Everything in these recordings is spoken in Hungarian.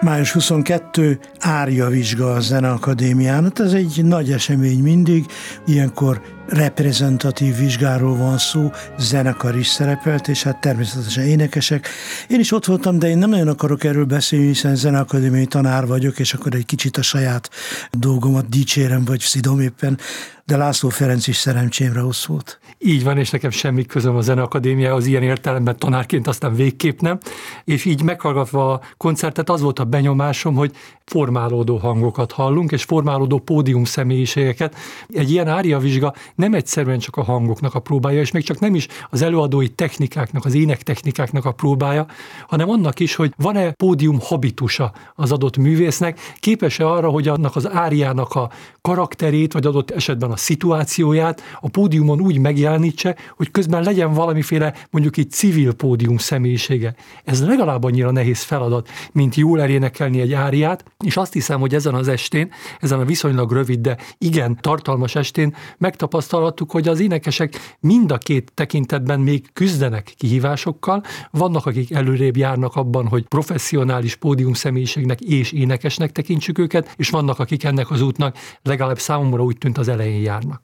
Május 22. Ária vizsga a Zeneakadémián. Hát ez egy nagy esemény mindig, ilyenkor reprezentatív vizsgáról van szó, zenekar is szerepelt, és hát természetesen énekesek. Én is ott voltam, de én nem nagyon akarok erről beszélni, hiszen zeneakadémiai tanár vagyok, és akkor egy kicsit a saját dolgomat dicsérem, vagy szidom éppen, de László Ferenc is szerencsémre ott volt. Így van, és nekem semmi közöm a Zeneakadémiához ilyen értelemben tanárként, aztán végképp nem. És így meghallgatva a koncertet az volt a benyomásom, hogy formálódó hangokat hallunk, és formálódó pódium személyiségeket. Egy ilyen áriavizsga nem egyszerűen csak a hangoknak a próbája, és még csak nem is az előadói technikáknak, az énektechnikáknak a próbája, hanem annak is, hogy van-e pódium habitusa az adott művésznek, képes-e arra, hogy annak az áriának a karakterét, vagy adott esetben a szituációját a pódiumon úgy megjelenítse, hogy közben legyen valamiféle, mondjuk így civil pódium személyisége. Ez legalább annyira nehéz feladat, mint jól elénekelni egy áriát, és azt hiszem, hogy ezen az estén, ezen a viszonylag rövid, de igen tartalmas estén megtapasztalhattuk, hogy az énekesek mind a két tekintetben még küzdenek kihívásokkal, vannak, akik előrébb járnak abban, hogy professzionális pódium személyiségnek és énekesnek tekintsük őket, és vannak, akik ennek az útnak legalább számomra úgy tűnt az elején járnak.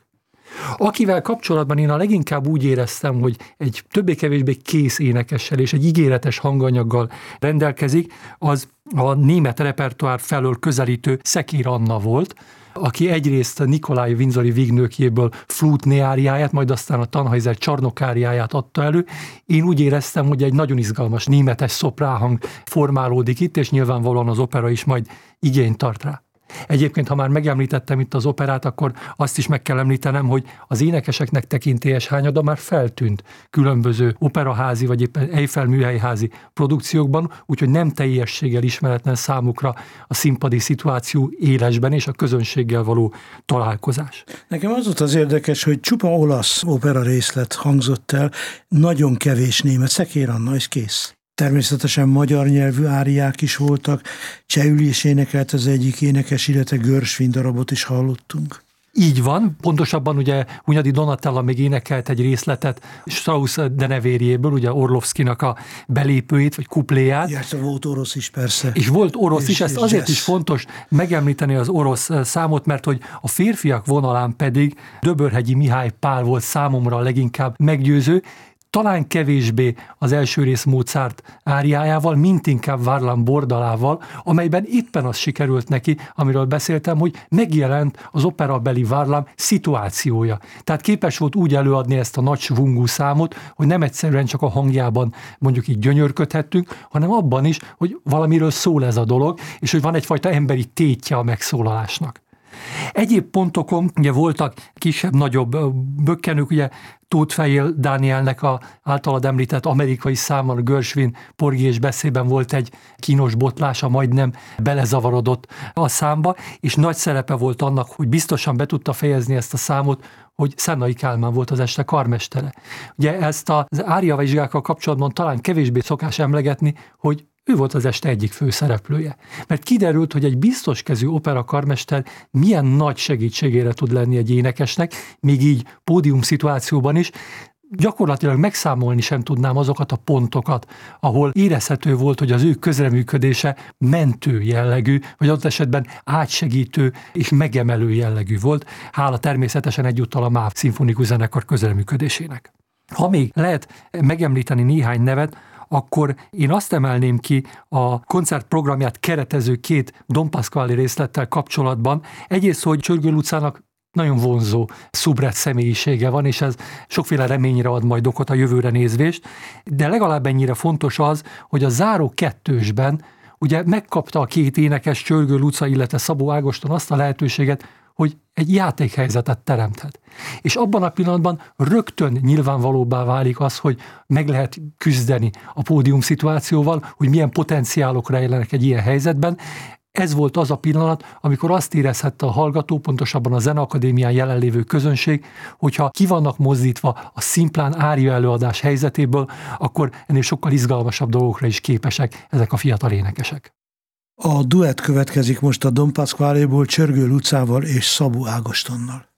Akivel kapcsolatban én a leginkább úgy éreztem, hogy egy többé-kevésbé kész énekessel és egy ígéretes hanganyaggal rendelkezik, az a német repertoár felől közelítő Szekér Anna volt, aki egyrészt a Nikolaj Windsori vígnőkjéből flútné áriáját, majd aztán a Tannhäuser csarnokáriáját adta elő. Én úgy éreztem, hogy egy nagyon izgalmas németes szopránhang formálódik itt, és nyilvánvalóan az opera is majd igényt tart rá. Egyébként, ha már megemlítettem itt az operát, akkor azt is meg kell említenem, hogy az énekeseknek tekintélyes hányada már feltűnt különböző operaházi vagy éppen Eiffel műhelyházi produkciókban, úgyhogy nem teljességgel ismeretlen számukra a színpadi szituáció élesben és a közönséggel való találkozás. Nekem az volt az érdekes, hogy csupa olasz opera részlet hangzott el, nagyon kevés német, Szekér Anna, és kész. Természetesen magyar nyelvű áriák is voltak, csehül is énekelt az egyik énekes, illetve Gershwin darabot is hallottunk. Így van, pontosabban ugye Hunyadi Donatella még énekelt egy részletet Strauss denevérjéből, ugye Orlovszkinak a belépőjét, vagy kupléját. Ja, volt orosz is persze. És volt orosz is, ezt azért is fontos megemlíteni az orosz számot, mert hogy a férfiak vonalán pedig Döbörhegyi Mihály Pál volt számomra a leginkább meggyőző, talán kevésbé az első rész Mozart áriájával, mint inkább Varlam Bordalával, amelyben éppen az sikerült neki, amiről beszéltem, hogy megjelent az operabeli Varlam szituációja. Tehát képes volt úgy előadni ezt a nagy svungú számot, hogy nem egyszerűen csak a hangjában mondjuk így gyönyörködhettünk, hanem abban is, hogy valamiről szól ez a dolog, és hogy van egyfajta emberi tétje a megszólalásnak. Egyéb pontokon ugye voltak kisebb-nagyobb bökkenők, ugye Tóth Fejél Dánielnek a általad említett amerikai számmal, Gershwin Porgy és Beszélyben volt egy kínos botlása, majdnem belezavarodott a számba, és nagy szerepe volt annak, hogy biztosan be tudta fejezni ezt a számot, hogy Szennai Kálmán volt az este karmestere. Ugye ezt az áriavizsgákkal kapcsolatban talán kevésbé szokás emlegetni, hogy ő volt az este egyik főszereplője. Mert kiderült, hogy egy biztos kezű operakarmester milyen nagy segítségére tud lenni egy énekesnek, még így pódium szituációban is. Gyakorlatilag megszámolni sem tudnám azokat a pontokat, ahol érezhető volt, hogy az ő közreműködése mentő jellegű, vagy adott esetben átsegítő és megemelő jellegű volt, hála természetesen egyúttal a MÁV szimfonikus zenekar közreműködésének. Ha még lehet megemlíteni néhány nevet, akkor én azt emelném ki a koncertprogramját keretező két Don Pasquale részlettel kapcsolatban. Egyrészt, hogy Csörgő Lucának nagyon vonzó szubret személyisége van, és ez sokféle reményre ad majd okot a jövőre nézvést, de legalább ennyire fontos az, hogy a záró kettősben ugye megkapta a két énekes, Csörgő Luca, illetve Szabó Ágoston azt a lehetőséget, hogy egy játékhelyzetet teremthet. És abban a pillanatban rögtön nyilvánvalóbbá válik az, hogy meg lehet küzdeni a pódium szituációval, hogy milyen potenciálok rejlenek egy ilyen helyzetben. Ez volt az a pillanat, amikor azt érezhette a hallgató, pontosabban a Zeneakadémián jelenlévő közönség, hogyha ki vannak mozdítva a szimplán ária előadás helyzetéből, akkor ennél sokkal izgalmasabb dolgokra is képesek ezek a fiatal énekesek. A duett következik most a Don Pasquale-ból Csörgő Lucával és Szabó Ágostonnal.